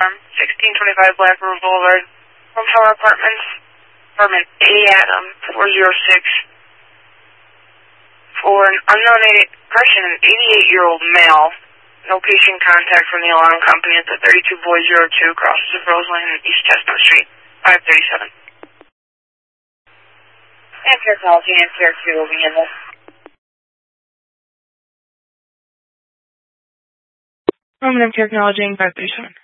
1625 Blackbird Boulevard, Home Tower Apartments, apartment A Adam 406, for an unknown person, an 88-year-old male. No patient contact from the alarm company at the 32 Boys 02, crosses of Rose Lane and East Chestnut Street, 537. And Technology and Care 2 will be in this. Technology and 537.